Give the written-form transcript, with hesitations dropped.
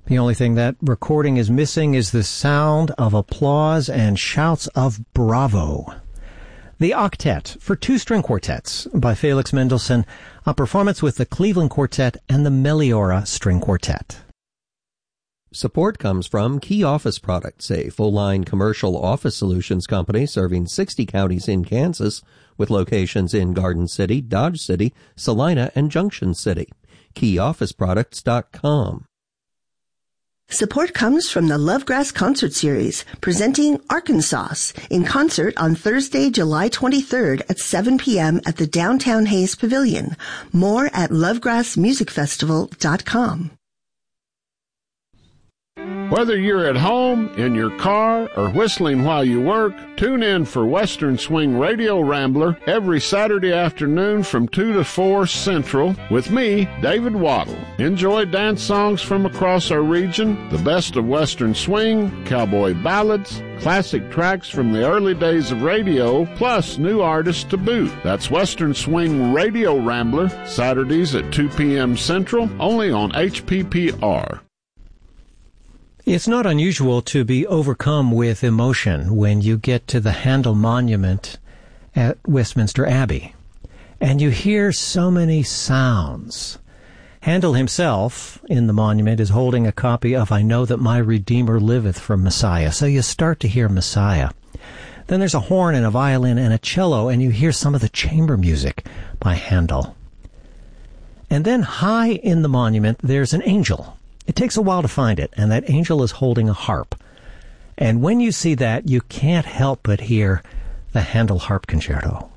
The only thing that recording is missing is the sound of applause and shouts of bravo. The Octet for two string quartets by Felix Mendelssohn, a performance with the Cleveland Quartet and the Meliora String Quartet. Support comes from Key Office Products, a full-line commercial office solutions company serving 60 counties in Kansas with locations in Garden City, Dodge City, Salina, and Junction City. KeyOfficeProducts.com. Support comes from the Lovegrass Concert Series, presenting Arkansas in concert on Thursday, July 23rd at 7 p.m. at the Downtown Hayes Pavilion. More at lovegrassmusicfestival.com. Whether you're at home, in your car, or whistling while you work, tune in for Western Swing Radio Rambler every Saturday afternoon from 2 to 4 Central with me, David Waddle. Enjoy dance songs from across our region, the best of Western Swing, cowboy ballads, classic tracks from the early days of radio, plus new artists to boot. That's Western Swing Radio Rambler, Saturdays at 2 p.m. Central, only on HPPR. It's not unusual to be overcome with emotion when you get to the Handel Monument at Westminster Abbey, and you hear so many sounds. Handel himself, in the monument, is holding a copy of I Know That My Redeemer Liveth from Messiah, so you start to hear Messiah. Then there's a horn and a violin and a cello, and you hear some of the chamber music by Handel. And then high in the monument, there's an angel. It takes a while to find it, and that angel is holding a harp. And when you see that, you can't help but hear the Handel Harp Concerto.